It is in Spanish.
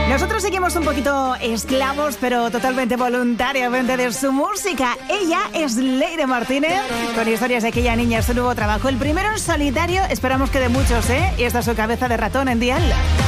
Nosotros seguimos un poquito esclavos, pero totalmente voluntariamente de su música. Ella es Leire Martínez, con historias de aquella niña, su nuevo trabajo. El primero en solitario, esperamos que de muchos, ¿eh? Y esta es su Cabeza de Ratón en Dial.